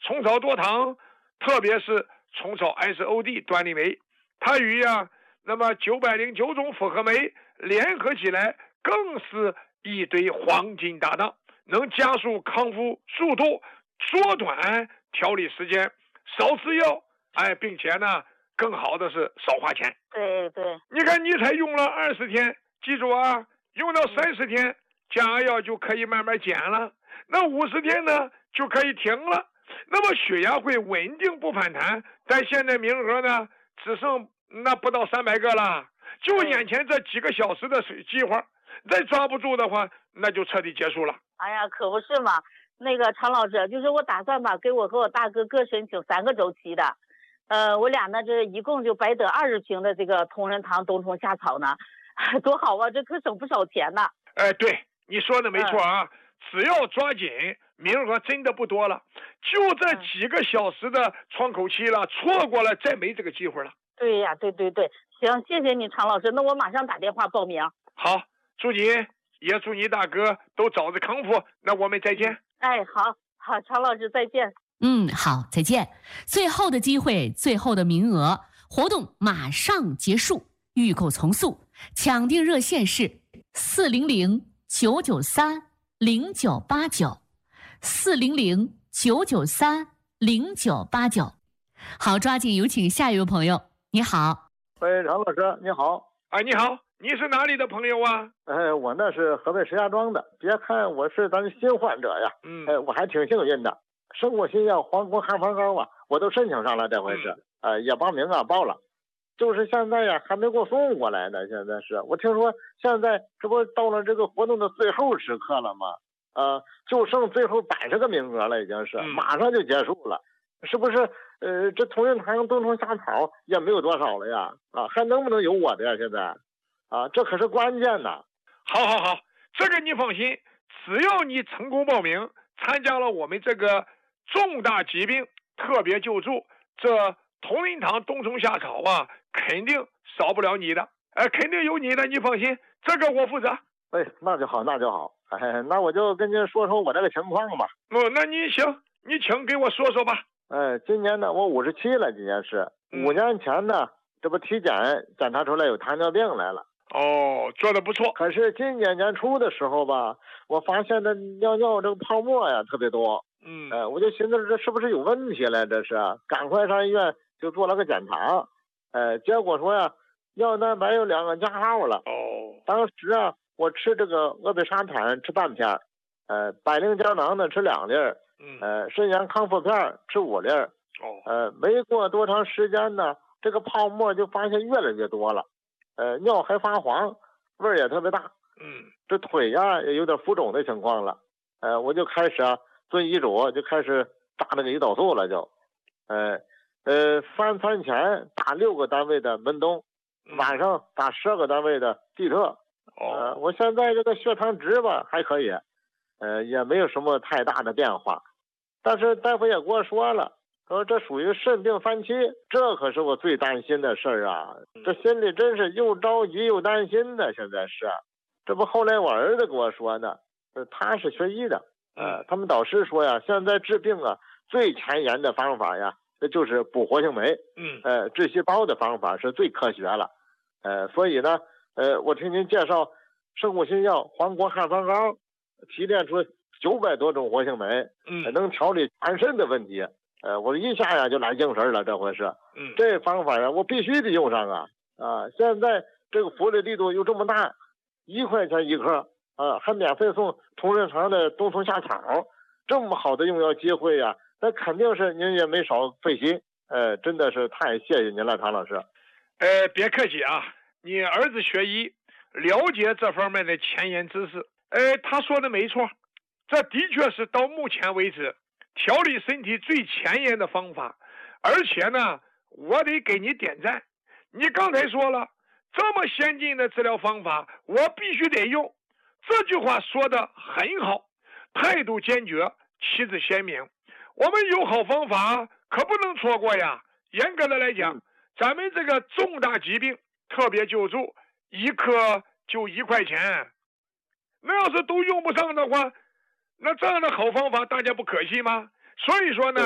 虫草多糖，特别是虫草 SOD 端粒酶，它与那么909种复合酶联合起来，更是一对黄金搭档，能加速康复速度，缩短调理时间，少吃药，并且呢，更好的是少花钱。 对对， 你看你才用了20天，记住啊，用到30天，降压药就可以慢慢减了，那50天呢就可以停了，那么血压会稳定不反弹。但现在名额呢只剩那不到300个了，就眼前这几个小时的机会，再抓不住的话，那就彻底结束了。 哎呀，可不是嘛。那个常老师，就是我打算吧，给我和我大哥各申请3个周期的，我俩呢这一共就白得20瓶的这个同仁堂冬虫夏草呢，多好啊，这可省不少钱呢。 对，你说的没错啊，只要抓紧，名额真的不多了，就这几个小时的窗口期了，错过了再没这个机会了。 对呀，对，行，谢谢你常老师，那我马上打电话报名。 好，祝你也祝你大哥都早日康复，那我们再见。 好，常老师再见。 好，再见。最后的机会，最后的名额，活动马上结束，预购从速，抢订热线是400-993-0989，400-993-0989。好，抓紧有请下一位朋友。你好。 喂，常老师，你好。 你好，你是哪里的朋友啊？ 我那是河北石家庄的。别看我是咱新患者呀，我还挺幸运的。生活新药黄国汉方膏啊，我都申请上了，这回是，也报名报了，就是现在呀还没给我送过来呢。现在是我听说现在这不到了这个活动的最后时刻了吗？就剩最后80个名额了，已经是马上就结束了，是不是？这同仁堂冬虫夏草也没有多少了呀，还能不能有我的呀？现在，这可是关键呐。 好，这个你放心，只要你成功报名，参加了我们这个重大疾病特别救助，这同仁堂冬虫夏草啊，肯定少不了你的，肯定有你的，你放心，这个我负责。 那就好。那我就跟您说说我这个情况吧。 那你行，你请给我说说吧。 今年呢，我57了，今年是5年前呢，这不体检检查出来有糖尿病来了。 做得不错。 可是今年年初的时候吧，我发现这尿这个泡沫呀特别多。我就寻思这是不是有问题了？这是赶快上医院就做了个检查。结果说呀，尿蛋白有2个加号了。当时我吃这个阿比沙坦吃半片，百灵胶囊呢吃2粒，肾阳康复片吃5粒。没过多长时间呢，这个泡沫就发现越来越多了，尿还发黄，味儿也特别大。这腿呀也有点浮肿的情况了。我就开始遵医嘱，就开始打那个胰岛素了，就3餐前打6个单位的门冬，晚上打12个单位的地特。我现在这个血糖值吧还可以，也没有什么太大的变化。但是大夫也跟我说了，说这属于肾病3期，这可是我最担心的事儿啊！这心里真是又着急又担心的。现在是，这不后来我儿子跟我说呢，他是学医的，他们导师说呀，现在治病最前沿的方法呀，那就是补活性酶，治细胞的方法是最科学了。所以呢，我听您介绍生物新药黄国汉方膏，提炼出900多种活性酶，能调理全身的问题。我一下呀就来精神了，这回是，这方法呀我必须得用上啊！现在这个福利力度又这么大，1块钱1颗，还免费送同仁堂的冬虫夏草，这么好的用药机会呀，那肯定是您也没少费心。真的是太谢谢您了，常老师。 别客气啊，你儿子学医，了解这方面的前沿知识。他说的没错，这的确是到目前为止调理身体最前沿的方法。而且呢，我得给你点赞，你刚才说了这么先进的治疗方法我必须得用，这句话说的很好，态度坚决，旗帜鲜明。我们有好方法可不能错过呀。严格的来讲，咱们这个重大疾病特别救助1颗就1块钱，那要是都用不上的话，那这样的好方法大家不可惜吗？所以说呢，